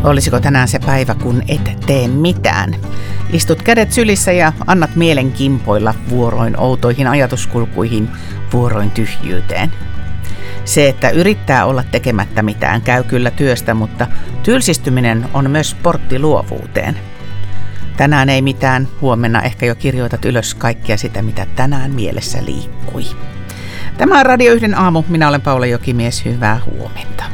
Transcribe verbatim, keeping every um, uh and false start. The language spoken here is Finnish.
Olisiko tänään se päivä, kun et tee mitään? Istut kädet sylissä ja annat mielen kimpoilla vuoroin outoihin ajatuskulkuihin, vuoroin tyhjyyteen. Se, että yrittää olla tekemättä mitään, käy kyllä työstä, mutta tylsistyminen on myös portti luovuuteen. Tänään ei mitään, huomenna ehkä jo kirjoitat ylös kaikkia sitä, mitä tänään mielessä liikkui. Tämä on Radio yhden aamu. Minä olen Paula Jokimies. Hyvää huomenta.